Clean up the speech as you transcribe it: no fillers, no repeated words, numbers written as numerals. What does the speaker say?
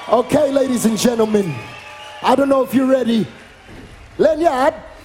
Okay, ladies and gentlemen, I don't know if you're ready. Lenyard.